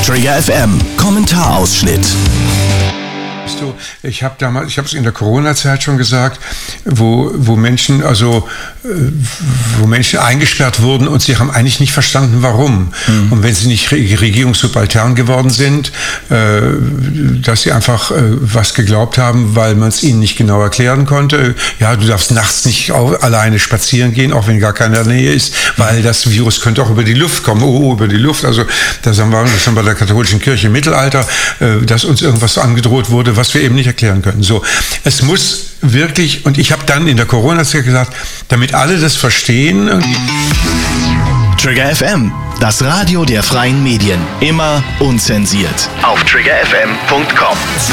Trigger FM Kommentarausschnitt. Ich habe es in der Corona-Zeit schon gesagt, wo Menschen eingesperrt wurden und sie haben eigentlich nicht verstanden, warum. Und wenn sie nicht regierungssubaltern geworden sind, dass sie einfach was geglaubt haben, weil man es ihnen nicht genau erklären konnte. Ja, du darfst nachts nicht alleine spazieren gehen, auch wenn gar keiner in der Nähe ist, weil das Virus könnte auch über die Luft kommen. Oh, über die Luft. Also da waren wir schon bei der katholischen Kirche im Mittelalter, dass uns irgendwas angedroht wurde, was wir eben nicht erklären können. So, es muss wirklich, und ich habe dann in der Corona-Zeit gesagt, damit alle das verstehen. Trigger FM, das Radio der freien Medien. Immer unzensiert. Auf triggerfm.com.